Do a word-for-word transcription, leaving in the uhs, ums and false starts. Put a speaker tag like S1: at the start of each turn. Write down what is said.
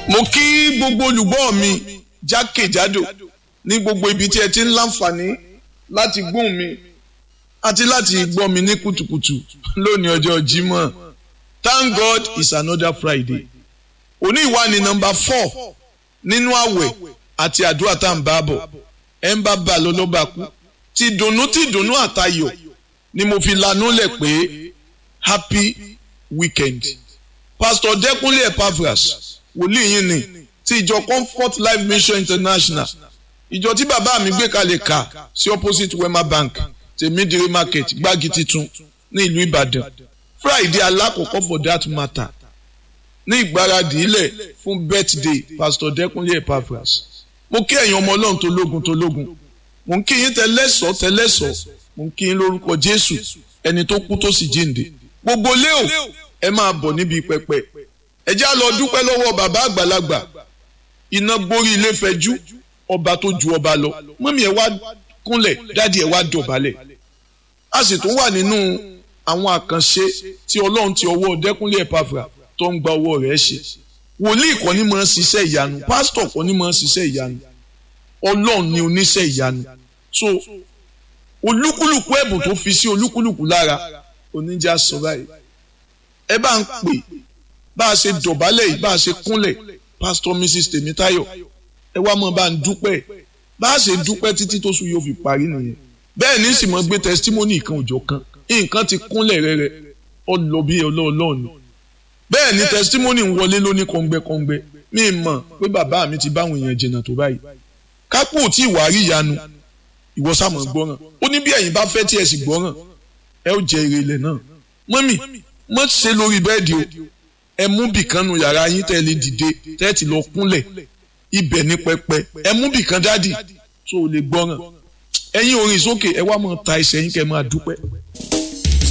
S1: mo kí gbogbo olùgbọ́ mi jákèjádò ní gbogbo ibi tí ẹ ti ń láǹfààní láti gbóhùn mi àti láti gbọ́ mi ní kùtùkùtù lónìí ọjọ́ Jímọ̀. Thank God it's another Friday. Òní ìwà ni nọ́mbà four nínú àwẹ̀ àti àdúrà tá à ń bá bọ̀. Ẹ ń bá bà lọ ló bá kú. Ti dùnnú ti dùnnú àtayọ̀ ni mo fi lanú lẹ̀ pé happy weekend. Pastor Dẹ́kunlé Epaphras wòlíì yín ni ti ìjọ Comfort Life Mission International. Ìjọ tí bàbá mi gbé kalẹ̀ kà sí opposite Wema Bank Tèmídìrí Market Gbági Titun ní ìlú Ìbàdàn. Friday alákọ̀ọ́kọ́ for that matter ní ìgbáradì ilẹ̀ fún birthday Pastor Dẹ́kunlé Epaphras. Mo kí ẹ̀yin ọmọ Ọlọ́run tó lógun tó lógun. Mo ń kí yín tẹ́lẹ̀sọ̀ tẹ́lẹ̀sọ̀. Mo ń kí yín lórúkọ Jésù ẹni tó kú tó sì jíǹde. Gbogbo lé o ẹ máa bọ̀ níbi pẹpẹ. Ẹ já lọ dúpẹ́ lọ́wọ́ bàbá àgbàlagbà. Iná gborí ilé fẹjú ọba tó ju ọba lọ. Mọ́mí ẹ wá kúnlẹ̀ dádì ẹ wá dọ̀bálẹ̀. A sì tún wà nínú àwọn àkànṣe tí Ọlọ́run ti ọwọ́ Dẹ́kunlé Epaphras tó ń gba ọwọ́ rẹ̀ ṣe. Wòlíì kọ́ ni máa ń ṣiṣẹ́ ìyanu, pásítọ̀ kọ́ ni máa ń ṣiṣẹ́ ìyanu. Ọlọ́run ni oníṣẹ́ ìyanu. So olúkúlùkù ẹ̀bùn tó fi sí olúkúlùkù lára oníjà sọ báyìí. Ẹ bá ń pè bá a ṣe dọ̀bálẹ̀ yìí bá a ṣe kúnlẹ̀ Pastor Missus Tèmítáyọ̀ ẹ wá mọ́ bá ń dúpẹ́ bá a ṣe dúpẹ́ títí tó sùn yóò fi parí nìyẹn. Bẹ́ẹ̀ ní sì mọ́ gbé testimony kan òjò kan nǹkan ti kúnlẹ̀ rẹ̀rẹ̀ ọlọ́ bí ọlọ́ọ̀lọ́ọ̀ni. Bẹ́ẹ̀ ni testimony ń wọlé lóní kọ́ngbẹ́kọ́ngbẹ́ mi mọ̀ pé bàbá mi ti báwọn èèyàn jìnnà tó báyìí. Kápò tí ìwà rí ìyanu ìwọ sàmọ̀ gbọ́ràn ó ní bí ẹ̀yin bá fẹ́ tí ẹ sì gbọ́ràn ẹ ó jẹ ire ilẹ̀ náà. Mọ́mì mọ́ ṣe lórí bẹ́ẹ̀dì o ẹ mú bìkan nu yàrá yín tẹ́ lè dìde tẹ́ ti lọ kúnlẹ̀ ibẹ̀ ní pẹpẹ ẹ mú bìkan dádì tó o lè gbọ́ràn ẹ̀yin orin sókè ẹ wá máa ta ẹsẹ̀ yín kẹ́ máa dúpẹ́.